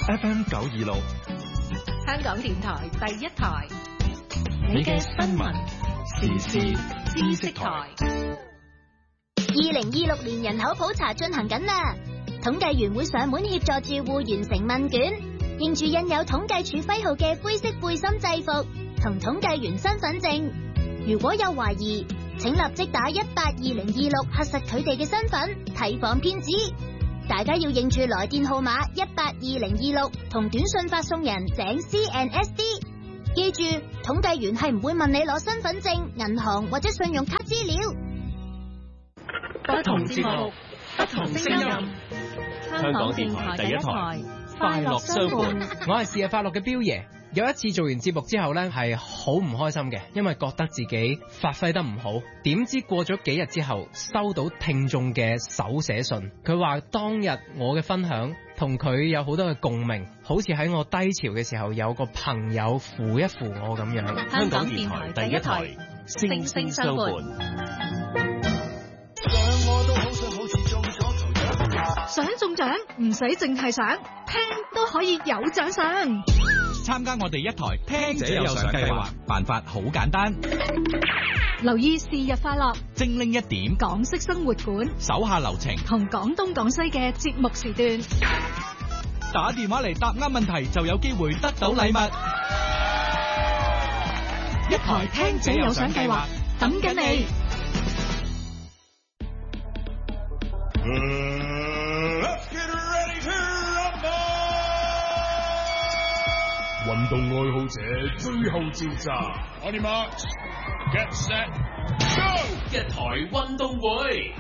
FM 926， 香港電台第一台， 你嘅新聞時事知識台。 2026年人口普查進行緊啦，統計員會上門協助住戶完成問卷，認住印有統計處徽號嘅灰色背心制服同統計員身份證。如果有懷疑，請立即打182026核實佢哋嘅身份，提防騙子。大家要認住來電號碼182026同短信發送人井 CNSD。記住，統計員係唔會問你攞身份證、銀行或者信用卡資料。 不同節目，不同聲音。香港電台第一台，快樂相伴。 我係試日快樂嘅彪爺。有一次做完節目之後呢，係好唔開心嘅，因為覺得自己發揮得唔好。點知過咗幾日之後，收到聽眾嘅手寫信，佢話當日我嘅分享同佢有好多嘅共鳴，好似喺我低潮嘅時候有個朋友扶一扶我咁樣。 香港電台第一台，聲聲相伴。想中獎唔使淨係想，聽都可以有獎賞。 參加我哋一台聽者有獎計劃，辦法好簡單。 留意是日快樂， 精靈一點， 港式生活館， 手下留情， 同廣東廣西嘅節目時段。 打電話嚟答啱問題就有機會得到禮物。 一台聽者有獎計劃，等緊你。 運動愛好者最後召集 On your marks, get set, go！ 一台運動會，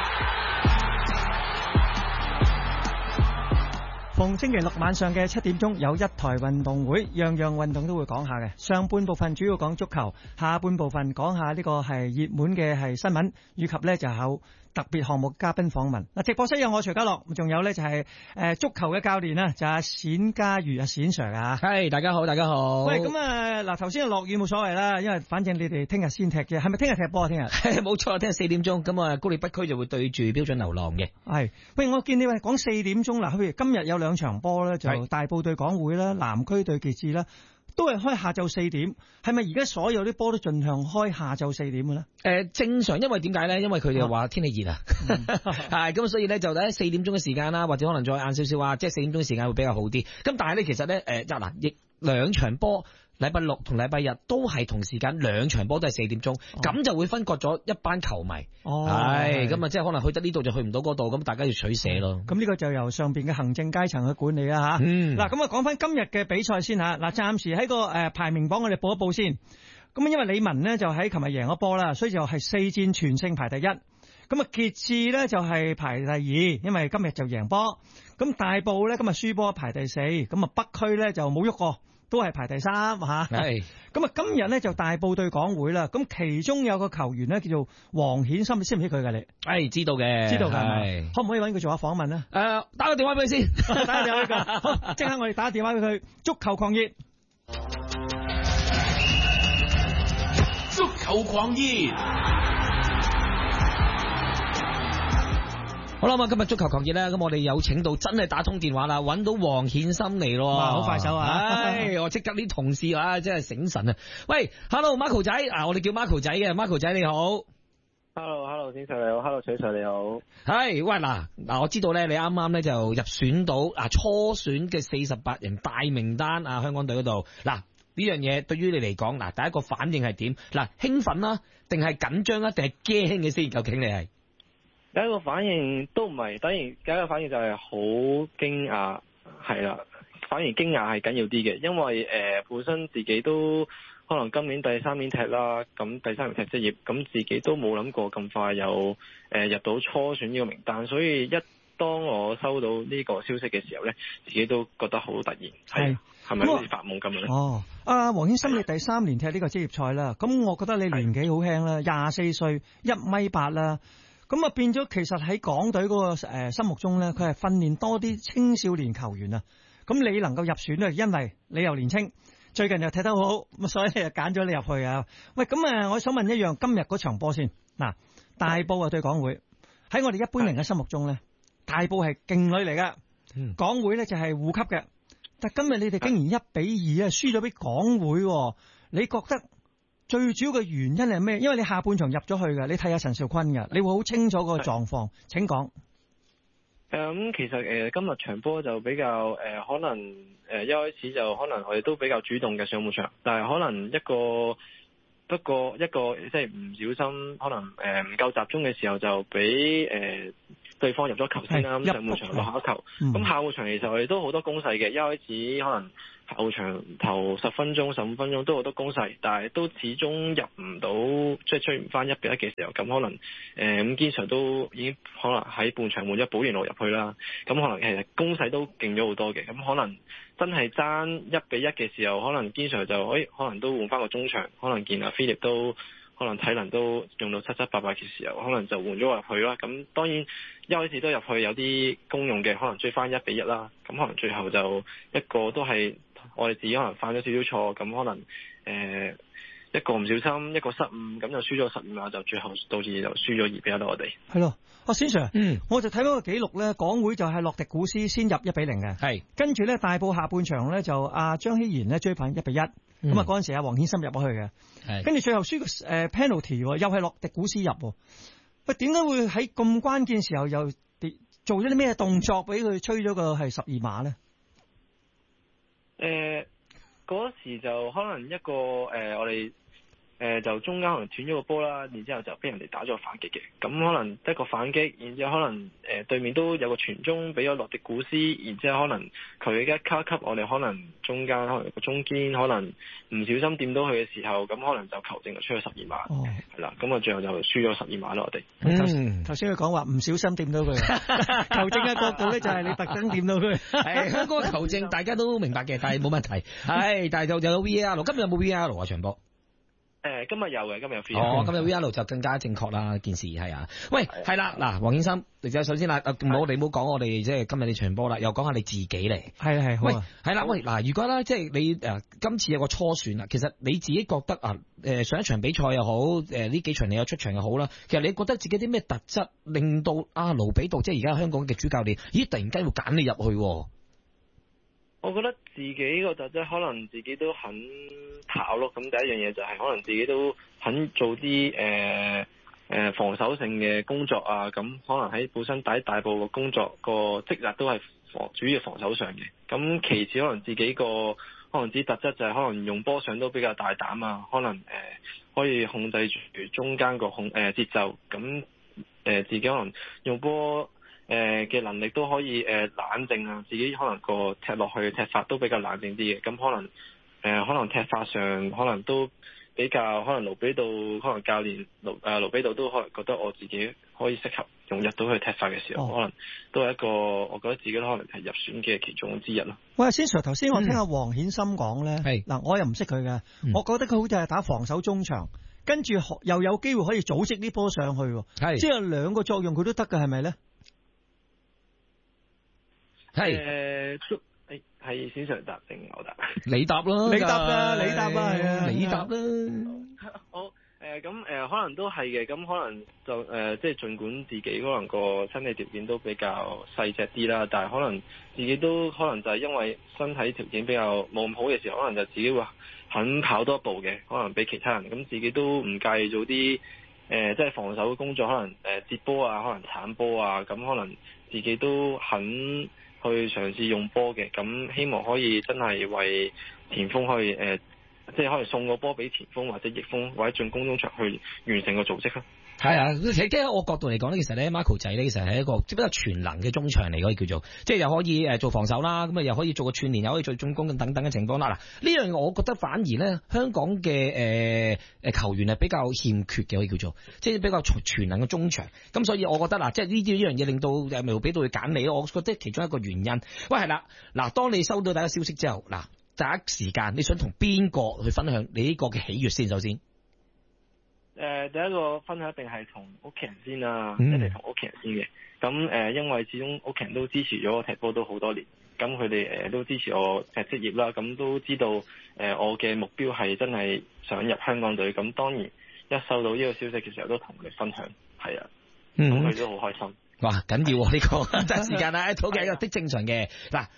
逢星期六晚上嘅7點鐘有一台運動會，樣樣運動都會講下嘅。上半部分主要講足球，下半部分講下呢個係熱門嘅係新聞，以及呢就有特別項目嘉賓訪問。嗱，直播室有我徐家樂，仲有呢就係足球嘅教練啦，就阿冼家瑜阿冼 Sir 啊。 係，大家好，大家好。 喂，咁嗱頭先落雨冇所謂啦，因為反正你哋聽日先踢嘅，係咪聽日踢波啊？聽日冇錯，聽日4點鐘，咁啊高力北區就會對住標準流浪嘅。 係，喂，我見你講4點鐘啦，譬如今日有兩場波咧，就大埔對港會啦，南區對傑志啦。都係開下晝4點，係咪而家所有啲波都盡量開下晝4點嘅咧？ 正常，因為點解咧？因為佢哋話天氣熱啊，係咁，所以咧就喺4點鐘嘅時間啦，或者可能再晏少少啊，即係4點鐘嘅時間會比較好啲。咁但係咧，其實咧亦兩場波。禮拜六同禮拜日都係同時間，兩場波都係4點鐘，咁就會分割咗一班球迷。係咁啊，即係可能去得呢度就去唔到嗰度，咁大家要取捨咯。 咁呢個就由上邊嘅行政階層去管理啦吓。嗱，咁啊講翻今日嘅比賽先吓。嗱，暫時喺個排名榜我哋報一報先。咁因為李文呢就喺琴日贏咗波啦，所以就係4戰全勝排第一。咁啊傑志呢就係排第二，因為今日就贏波。咁大埔呢今日輸波排第4。咁啊北區呢就冇喐過。都係排第3吓，係咁啊！今日咧就大埔對港會啦，咁其中有個球員咧叫做黃顯森，你識唔識佢噶你？ 係知道嘅， 知道嘅，可唔可以揾佢做下訪問咧？ 打個電話俾佢先， 打個電話俾佢，好，即刻我哋打個電話俾佢。足球狂熱， 足球狂熱。 好啦，咁今日足球狂熱咧，咁我哋有請到真係打通電話啦，揾到黃顯森嚟咯， 好快手啊！ 我即刻啲同事啊，真係醒神啊！喂 ，Hello Marco 仔，我哋叫 Marco 仔嘅 ，Marco 仔你好 ，Hello 先生你好 ，Hello 水 Sir 你好， 係，喂嗱，我知道咧，你啱啱咧就入選到初選嘅48人大名單啊，香港隊嗰度，嗱呢樣嘢對於你嚟講，嗱第一個反應係點？嗱興奮啦，定係緊張啊，定係驚嘅先？究竟你係？ 第一個反應都唔係，當然第一個反應就係好驚訝，係啦，反而驚訝係緊要啲嘅，因為本身自己都可能今年第3年踢啦，咁第3年踢職業，咁自己都冇諗過咁快有入到初選呢個名單，所以當我收到呢個消息嘅時候咧，自己都覺得好突然，係咪好似發夢咁樣咧？ 哦，黃顯森你第3年踢呢個職業賽啦，咁我覺得你年紀好輕啦，24歲1.8米啦。咁啊變咗，其實喺港隊嗰個心目中咧，佢係訓練多啲青少年球員啊。咁你能夠入選咧，因為你又年青，最近又踢得好好，咁所以你就揀咗你入去啊。喂，咁我想問一樣，今日嗰場波先嗱，大埔對港會喺我哋一般人嘅心目中咧，大埔係勁旅嚟噶，港會咧就係護級嘅。 但今日你哋竟然1-2輸咗俾港會，你覺得最主要嘅原因係咩？因為你下半場入咗去嘅，你睇下陳兆坤嘅，你會好清楚個狀況。請講。 咁其實今日場波就比較可能一開始就可能我哋都比較主動嘅上半場，但係可能一個即係唔小心，可能唔夠集中嘅時候就俾對方入咗球先啦。咁上半場落下一球，咁下半場其實我哋都好多攻勢嘅。一開始可能下半場頭10分鐘、15分鐘都好多攻勢，但係都始終入唔到，即係追唔翻1-1嘅時候，咁可能咁堅常都已經可能喺半場換咗保連奴入去啦。咁可能其實攻勢都勁咗好多嘅。咁可能真係爭1-1嘅時候，可能堅常就可能都換翻個中場，可能見阿菲力都可能體能都用到7-8嘅時候，可能就換咗入去啦。咁當然一開始都入去有啲功用嘅，可能追翻1-1啦。咁可能最後就一個都係我哋自己可能犯咗少少錯，咁可能一個唔小心，一個失誤，咁就輸咗12碼，就最後導致就輸咗2-1啦。我哋係咯，先 Sir，我就睇翻個記錄咧，港會就係洛迪古斯先入1-0嘅，係跟住咧大埔下半場咧就阿張希賢咧追平1-1，咁啊嗰陣時阿黃顯森入咗去嘅，係跟住最後輸個penalty 又係洛迪古斯入，喂點解會喺咁關鍵時候又做咗啲咩動作俾佢吹咗個係12碼咧？ 嗰時就可能一個我哋就中間可能斷咗個波啦，然之後就俾人哋打咗個反擊嘅，咁可能一個反擊，然之後可能對面都有個傳中俾咗洛迪古斯，然之後可能佢一卡級，我哋可能中間可能個中堅可能唔小心掂到佢嘅時候，咁可能就球證就出咗12碼，係啦，咁啊最後就輸咗12碼啦我哋。 頭先佢講話唔小心掂到佢，球證嘅角度咧就係你特登掂到佢。 係香港嘅球證大家都明白嘅，但係冇問題。係，但係就有 VAR， 今日有冇 VAR 啊場波？ 今日有嘅，今日有 VAR。 今日 VAR 就更加正確啦，件事係啊。喂，係啦，嗱，黃先生，首先啦，我哋唔好講我哋即係今日呢場波啦，又講下你自己嚟。係，好啊。係啦，喂，嗱，如果咧即係你今次有個初選啦，其實你自己覺得上一場比賽又好，呢幾場你有出場又好啦，其實你覺得自己啲咩特質令到阿盧比道即係而家香港嘅主教練，咦，突然間會揀你入去？ 我覺得自己個特質可能自己都肯跑咯，咁第一樣嘢就係可能自己都肯做啲防守性嘅工作啊，咁可能喺本身大埔個工作個職責都係主要防守上嘅，咁其次可能自己個可能啲特質就係可能用波上都比較大膽啊，可能可以控制住中間個節奏，咁自己可能用波嘅能力都可以冷靜啊，自己可能個踢落去嘅踢法都比較冷靜啲嘅，咁可能踢法上可能都比較可能盧比道可能教練盧比道都可能覺得我自己可以適合融入到佢踢法嘅時候，可能都係一個我覺得自己可能係入選嘅其中之一咯。 喂，先 Sir， 頭先我聽阿黃顯森講咧，嗱我又唔識佢嘅，我覺得佢好似係打防守中場，跟住又有機會可以組織啲波上去，即係兩個作用佢都得嘅，係咪咧？ 係先上答定我答？ 你答啦， 你答啦，係啊， 你答啦。 好，咁可能都係嘅，咁可能就即係儘管自己可能個身體條件都比較細隻啲啦，但係可能自己都可能就係因為身體條件比較冇咁好嘅時候，可能就自己會肯跑多一步嘅，可能比其他人咁自己都唔介意做啲即係防守工作，可能接波啊，可能鏟波啊，咁可能自己都肯去嘗試用波嘅，咁希望可以真係為前鋒可以即係可以送個波俾前鋒或者翼鋒或者進攻中場去完成個組織咯。 係啊，其實喺我角度嚟講咧，其實咧 Marco 仔咧，其實係一個比較全能嘅中場嚟，可以叫做，即係又可以做防守啦，咁啊又可以做個串聯，又可以做進攻等等嘅情況啦。嗱，呢樣我覺得反而咧，香港嘅球員係比較欠缺嘅，可以叫做，即係比較全能嘅中場。咁所以我覺得嗱，即係呢樣嘢令到盧比道去揀你，我覺得其中一個原因。喂，係啦，嗱，當你收到第一個消息之後，嗱，第一時間你想同邊個去分享你呢個嘅喜悅先？首先。 第一個分享一定係同屋企人先啦，一定同屋企人先嘅。咁因為始終屋企人都支持咗我踢波都好多年，咁佢哋都支持我踢職業啦，咁都知道我嘅目標係真係想入香港隊。咁當然一收到呢個消息嘅時候，都同佢分享，係啊，咁佢都好開心。 哇，緊要呢個第一時間啊，好嘅，一個的正常嘅嗱。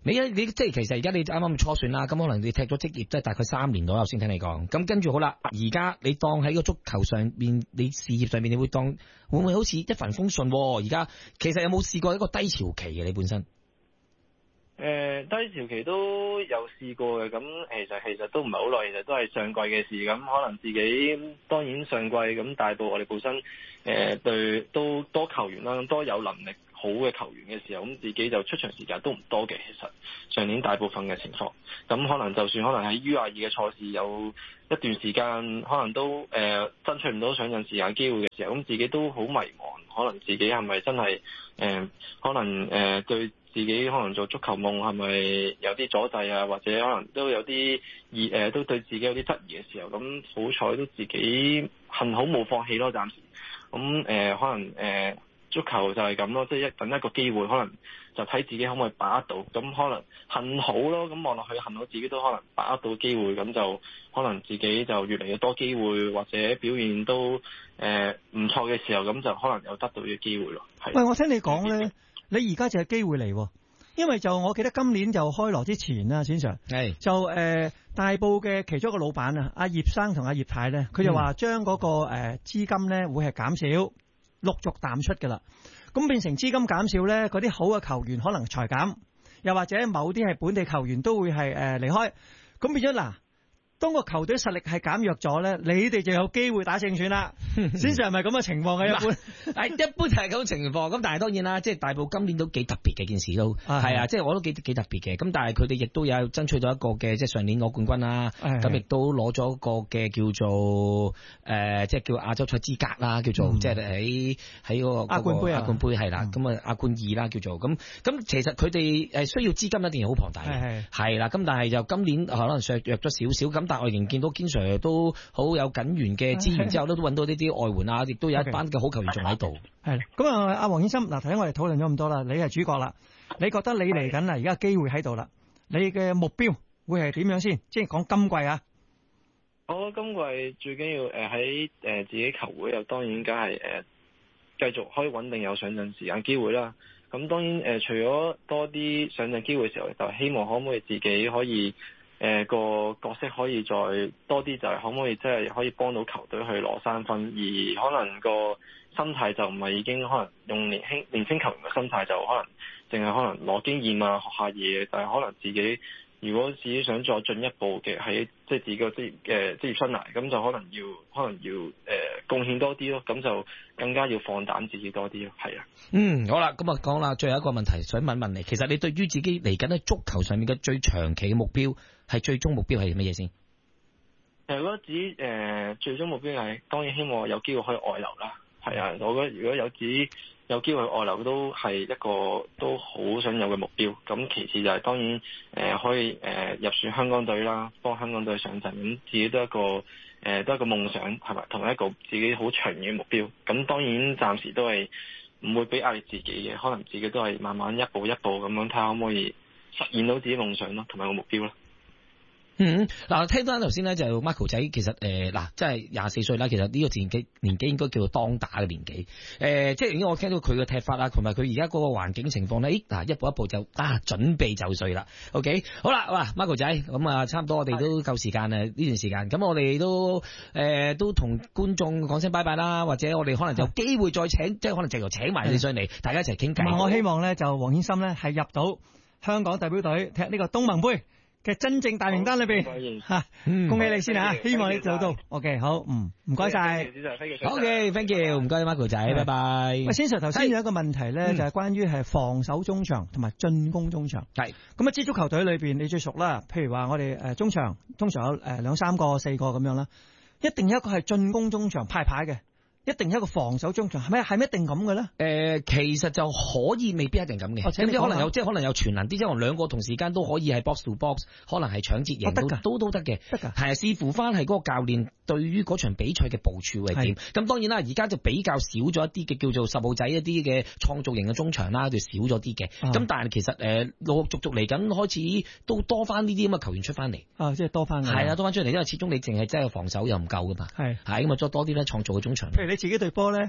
你即係其實而家你啱啱初選啦，咁可能你踢咗職業即係大概3年左右先聽你講，咁跟住好啦，而家你當喺個足球上面，你事業上面你會唔會好似一帆風順？而家其實有冇試過一個低潮期嘅你本身？ 低潮期都有試過嘅，咁其實都唔係好耐，其實都係上季嘅事。咁可能自己當然上季咁大埔我哋本身對都多球員啦，咁多有能力好嘅球員嘅時候，咁自己就出場時間都唔多嘅。其實上年大部分嘅情況，咁可能就算可能喺 U22嘅賽事有一段時間，可能都爭取唔到上陣時間機會嘅時候，咁自己都好迷茫，可能自己係咪真係可能對自己可能做足球夢係咪有啲阻滯啊，或者可能都有啲都對自己有啲質疑嘅時候，咁好彩都自己幸好冇放棄咯，暫時咁可能足球就係咁咯，即係等一個機會，可能就睇自己可唔可以把握到，咁可能幸好咯，咁望落去幸好自己都可能把握到機會，咁就可能自己就越嚟越多機會，或者表現都唔錯嘅時候，咁就可能有得到嘅機會咯。 喂，我聽你講咧。你而家就係機會嚟，因為就我記得今年就開鑼之前啦，先生係就大埔嘅其中一個老闆啊，阿葉生同阿葉太咧，佢就話將嗰個資金咧會係減少，陸續淡出噶啦，咁變成資金減少咧，嗰啲好嘅球員可能裁減，又或者某啲係本地球員都會係離開，咁變咗嗱。當個球隊實力係減弱咗咧，你哋就有機會打正選啦。先生係咪咁嘅情況嘅？一般一般就係咁嘅情況。咁但係當然啦，即係大埔今年都幾特別嘅件事都係啊，即係我都幾特別嘅。咁但係佢哋亦都有爭取到一個嘅，即係上年攞冠軍啦。咁亦都攞咗一個嘅叫做即係叫亞洲賽資格啦，叫做即係喺嗰個亞冠杯係啦。咁啊亞冠2啦叫做咁其實佢哋需要資金一定係好龐大嘅，係啦。咁但係就今年可能削弱咗少少咁。但係我仍然見到堅 Sir 都好有緊源嘅資源，之後都揾到呢啲外援啊，亦都有一班嘅好球員仲喺度。 係咁啊，阿黃衍森，嗱頭先我哋討論咗咁多啦，你係主角啦，你覺得你嚟緊啦，而家機會喺度啦，你嘅目標會係點樣先？即係講今季啊。 我今季最緊要喺自己球會又當然梗係繼續可以穩定有上陣時間機會啦。咁當然除咗多啲上陣機會嘅時候，就希望可唔可以自己可以。個角色可以再多啲，就係可唔可以即係可以幫到球隊去攞3分，而可能個心態就唔係已經可能用年輕球員嘅心態，就可能淨係可能攞經驗啊，學下嘢，但係可能自己如果自己想再進一步嘅喺即係自己個職業生涯，咁就可能要貢獻多啲咯，咁就更加要放膽自己多啲咯，係啊。 好啦，咁啊講啦，最後一個問題想問問你，其實你對於自己嚟緊喺足球上面嘅最長期嘅目標係最終目標係乜嘢先？ 如果指最終目標係當然希望有機會可以外流啦，係啊，我覺得如果有機會外流都係一個都好想有嘅目標。咁其次就係當然可以入選香港隊啦，幫香港隊上陣，咁自己都一個夢想係咪？同埋一個自己好長遠嘅目標。咁當然暫時都係唔會俾壓力自己嘅，可能自己都係慢慢一步一步咁樣睇下可唔可以實現到自己夢想咯，同埋個目標咯。 嗱，聽翻頭先咧就 Michael 仔，其實嗱，即係24歲啦，其實呢個年紀應該叫做當打嘅年紀。即係已經我聽到佢嘅踢法啦，同埋佢而家嗰個環境情況咧，嗱一步一步就準備就緒啦。OK， 好啦，哇 Michael 仔，咁啊差唔多我哋都夠時間啦呢段時間，咁我哋都同觀眾講聲拜拜啦，或者我哋可能有機會再請，即係可能直頭請埋你上嚟，大家一齊傾偈。 我希望咧就黃衍森咧係入到香港代表隊踢呢個東盟杯嘅真正大名單裏邊恭喜你先吓，希望你做到。OK， 好，唔該晒。OK，thank you， 唔該 Michael 仔，拜拜。喂，先生頭先有一個問題咧，就係關於係防守中場同埋進攻中場。係咁啊，支足球隊裏邊你最熟啦，譬如話我哋中場通常有2、3個、4個咁樣啦，一定有一個係進攻中場派牌嘅。一定有一個防守中場，係咪一定咁嘅咧？ 其實就可以，未必一定咁嘅。即係可能有全能啲，即係2個同時間都可以係 box to box， 可能係搶截型都得嘅。得㗎，係視乎翻係嗰個教練對於嗰場比賽嘅部署係點。咁當然啦，而家就比較少咗一啲嘅叫做10號仔一啲嘅創造型嘅中場啦，就少咗啲嘅。咁但係其實陸陸續續嚟緊開始都多翻呢啲咁嘅球員出翻嚟。即係多翻。係啊，多翻出嚟，因為始終你淨係真係防守又唔夠噶嘛。係咁啊，再多啲咧創造嘅中場。 自己隊波咧，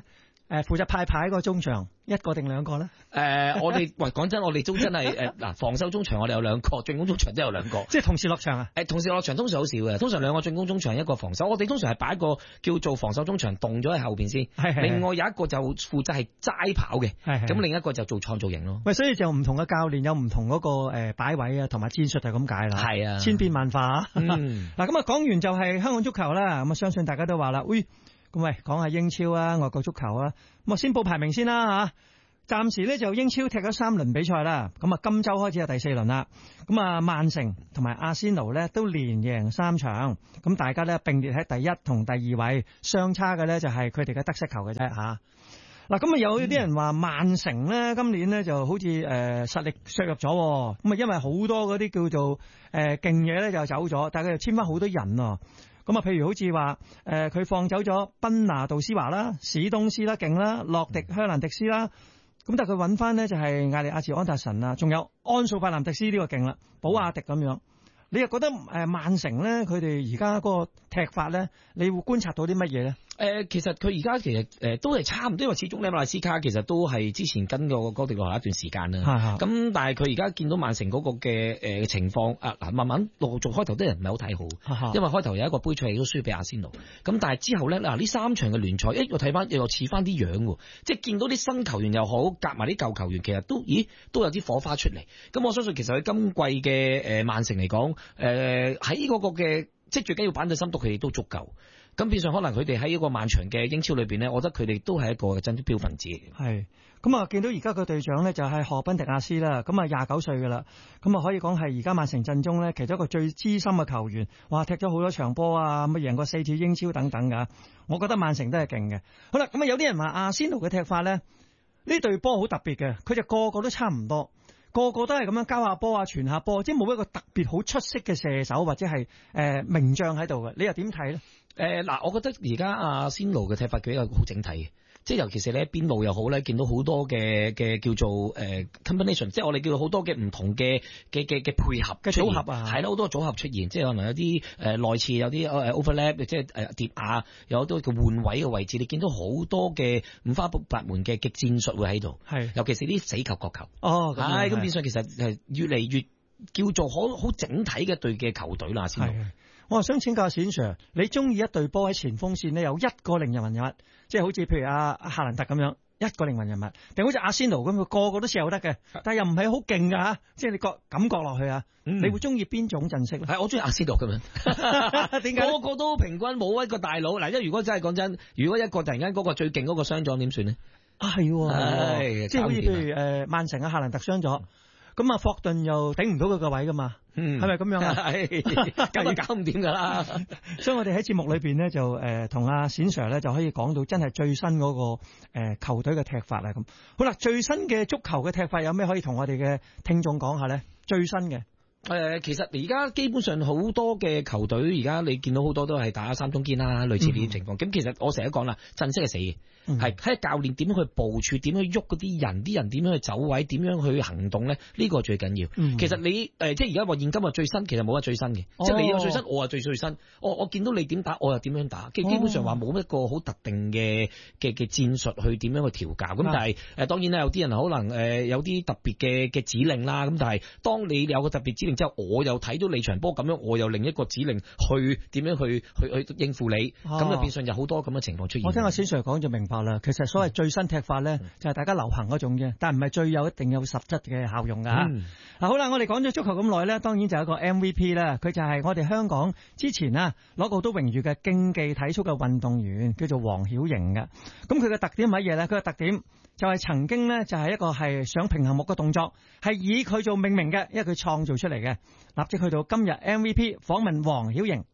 負責派牌個中場一個定兩個咧？ 我哋講真，我哋都真係嗱，防守中場我哋有兩個，進攻中場都有兩個， 即係同時落場啊？ 同時落場通常好少嘅，通常兩個進攻中場一個防守。我哋通常係擺一個叫做防守中場動咗喺後邊先，另外有一個就負責係齋跑嘅，咁另一個就做創造型咯。 喂，所以就唔同嘅教練有唔同嗰個擺位啊，同埋戰術就咁解啦。係啊，千變萬化。嗱，咁啊講完就係香港足球啦，咁啊相信大家都話啦，咁喂，講下英超啊，外國足球啊，咁啊先報排名先啦吓。暫時咧就英超踢咗3輪比賽啦，咁啊今周開始係第4輪啦。咁啊曼城同埋阿仙奴咧都連贏3場，咁大家咧並列喺第1同第2位，相差嘅咧就係佢哋嘅得失球嘅啫吓。嗱，咁啊有啲人話曼城咧今年咧就好似實力削弱咗，咁啊因為好多嗰啲叫做勁嘢咧就走咗，但係佢又簽翻好多人啊。咁啊，譬如好似話，佢放走咗賓拿杜斯華啦、史東斯啦、勁啦、洛迪香蘭迪斯啦，咁但係佢揾翻呢就係艾利亞治安達臣啊，仲有安素法蘭迪斯呢個勁啦，保亞迪咁樣。你又覺得曼城咧，佢哋而家嗰個踢法咧，你會觀察到啲乜嘢咧？ 其實佢而家其實都係差唔多，因為始終咧馬斯卡其實都係之前跟過哥迪諾一段時間啦。咁但係佢而家見到曼城嗰個嘅情況慢慢陸續開頭啲人唔係好睇好，因為開頭有一個杯賽都輸俾阿仙奴。咁但係之後咧呢3場嘅聯賽，我睇翻又似翻啲樣喎，即係見到啲新球員又好，夾埋啲舊球員，其實都有啲火花出嚟。咁我相信其實喺今季嘅曼城嚟講，喺嗰個嘅即係最緊要板凳深度，佢哋都足夠。咁變相可能佢哋喺一個漫長嘅英超裏邊呢，我覺得佢哋都係一個真標分子。 係咁啊，見到而家個隊長呢，就係何賓迪亞斯啦，咁啊29歲噶啦，咁啊可以講係而家曼城陣中呢，其中一個最資深嘅球員，哇踢咗好多場波啊，咁啊贏過4次英超等等噶，我覺得曼城都係勁嘅。好啦，咁啊有啲人話阿仙奴嘅踢法呢，呢隊波好特別嘅，佢就個個都差唔多。個個都係咁樣交下波啊，傳下波，即係冇一個特別好出色嘅射手或者係名將喺度嘅。你又點睇咧？ 我覺得而家阿仙奴嘅踢法佢比較好整體嘅，即係尤其是咧邊路又好咧，見到好多嘅叫做combination， 即係我哋叫做好多嘅唔同嘅配合嘅組合啊，係啦，好多組合出現，即係可能有啲內切，有啲overlap，即係疊亞，有好多嘅換位嘅位置，你見到好多嘅五花八門嘅戰術會喺度，係尤其是啲死球角球，咁變相其實係越嚟越叫做好整體嘅隊嘅球隊啦，先。 我想請教冼 Sir， 你中意一隊波喺前鋒線呢有一個靈魂人物，即係好似譬如阿夏蘭特咁樣一個靈魂人物，定好似阿仙奴咁，佢個個都射得嘅，但係又唔係好勁㗎吓，即係你感覺落去啊，你會中意邊種陣式咧？ 係我中意阿仙奴咁樣，點解？個個都平均冇一個大佬嗱，因為如果真係講真，如果一個突然間嗰個最勁嗰個傷咗點算呢？ 係，即係好似譬如曼城嘅夏蘭特傷咗。咁啊，霍頓又頂唔到佢個位噶嘛，係咪咁樣啊？係，搞唔掂噶啦。所以我哋喺節目裏邊呢，就同阿冼 Sir 咧就可以講到真係最新嗰個球隊嘅踢法啦。咁好啦，最新嘅足球嘅踢法有咩可以同我哋嘅聽眾講下咧？最新嘅。 其實而家基本上好多嘅球隊，而家你見到好多都係打3中堅啦，類似呢啲情況。咁其實我成日講啦，陣式係死嘅，係睇教練點樣去部署，點樣去喐嗰啲人，啲人點樣去走位，點樣去行動咧？呢個最緊要。其實你即係而家話現今話最新，其實冇乜最新嘅，即係你有最新，我話最新。我見到你點打，我又點樣打。基本上話冇一個好特定嘅戰術去點樣去調教。咁但係當然咧，有啲人可能有啲特別嘅指令啦。咁但係當你有個特別指令之後，我又睇到你場波咁樣，我又另一個指令去點樣去應付你，咁就變相有好多咁嘅情況出現。 我聽阿冼 Sir 講就明白啦。其實所謂最新踢法咧，就係大家流行嗰種啫，但係唔係最有一定有實質嘅效用噶。嗱，好啦，我哋講咗足球咁耐咧，當然就有一個 MVP 啦。佢就係我哋香港之前啊攞過好多榮譽嘅競技體操嘅運動員，叫做黃曉瑩嘅。咁佢嘅特點係乜嘢咧？佢嘅特點就係曾經咧就係一個係上平衡木嘅動作，係以佢做命名嘅，因為佢創造出嚟嘅。立即去到今日 MVP 訪問黃曉瑩。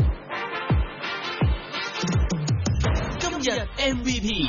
今日 MVP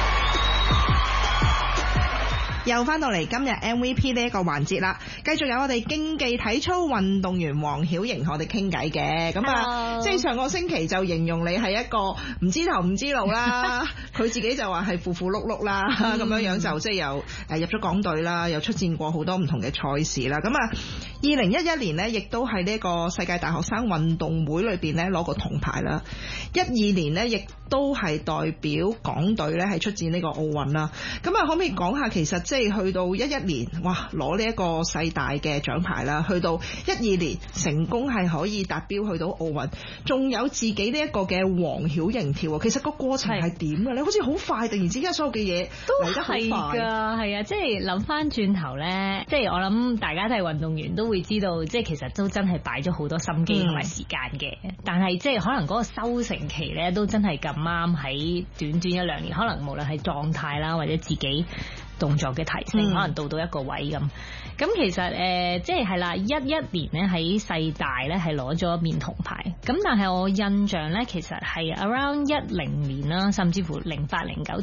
又翻到嚟今日 MVP 呢一個環節啦，繼續有我哋競技體操運動員黃曉瑩同我哋傾偈嘅。咁啊，即係上個星期就形容你係一個唔知頭唔知路啦，佢自己就話係符符碌碌啦，咁樣樣就即係又入咗港隊啦，又出戰過好多唔同嘅賽事啦。咁啊， 2011年呢，亦都係呢個世界大學生運動會裏邊呢攞過銅牌啦。12年呢，亦都係代表港隊呢係出戰呢個奧運啦。咁啊，可唔可以講下其實即係去到11年，哇，攞呢一個世大嘅獎牌啦，去到12年成功係可以達標去到奧運，仲有自己呢一個嘅黃曉瑩跳，其實個過程係點嘅咧？好似好快，突然之間所有嘅嘢嚟得好快。 係啊，即係諗翻轉頭咧，即係我諗大家都係運動員都會知道，即係其實都真係擺咗好多心機同埋時間嘅。但係即係可能嗰個收成期咧，都真係咁啱喺短短一兩年，可能無論係狀態啦，或者自己動作嘅提升，可能到一個位咁。咁其實即係啦，11年咧喺世大咧係攞咗一面銅牌。咁但係我印象咧，其實係 around 10年啦，甚至乎08、09，